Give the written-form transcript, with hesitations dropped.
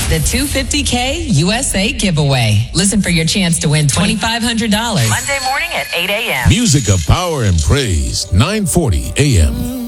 the 250K USA giveaway. Listen for your chance to win $2,500. Monday morning at 8 a.m. Music of Power and Praise, 940 a.m.